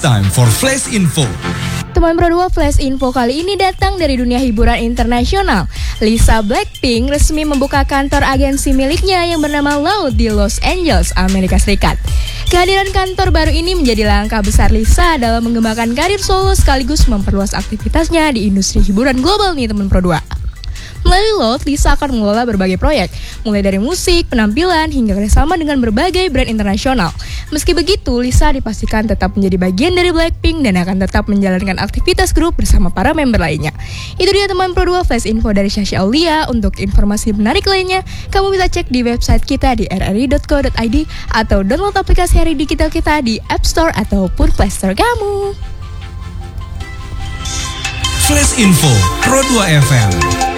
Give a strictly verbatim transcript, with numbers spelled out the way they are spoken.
time for Flash Info. Teman Pro dua Flash Info kali ini datang dari dunia hiburan internasional. Lisa Blackpink resmi membuka kantor agensi miliknya yang bernama Loud di Los Angeles, Amerika Serikat. Kehadiran kantor baru ini menjadi langkah besar Lisa dalam mengembangkan karir solo sekaligus memperluas aktivitasnya di industri hiburan global nih teman Pro dua. Melalui Loud, Lisa akan mengelola berbagai proyek, mulai dari musik, penampilan, hingga kerjasama dengan berbagai brand internasional. Meski begitu, Lisa dipastikan tetap menjadi bagian dari Blackpink dan akan tetap menjalankan aktivitas grup bersama para member lainnya. Itu dia teman Pro dua Flash Info dari Syasha Aulia. Untuk informasi menarik lainnya, kamu bisa cek di website kita di r r i dot co dot i d atau download aplikasi Hari Digital kita di App Store ataupun Play Store kamu. Flash Info Pro dua F M.